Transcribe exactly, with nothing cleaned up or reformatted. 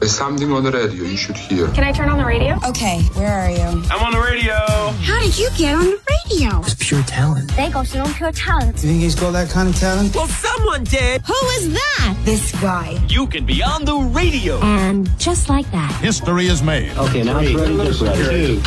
There's something on the radio you should hear. Can I turn on the radio? Okay, where are you? I'm on the radio. How did you get on the radio? It's pure talent. They got some pure talent. You think he's got that kind of talent? Well, someone did. Who is that? This guy. You can be on the radio. And just like that, history is made. Okay, now it's ready. Two.